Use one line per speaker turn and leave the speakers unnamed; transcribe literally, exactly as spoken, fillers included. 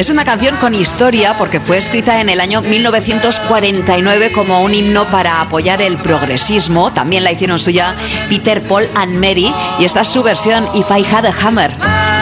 Es una canción con historia porque fue escrita en el año mil novecientos cuarenta y nueve como un himno para apoyar el progresismo. También la hicieron suya Peter, Paul and Mary, y esta es su versión, If I Had a Hammer.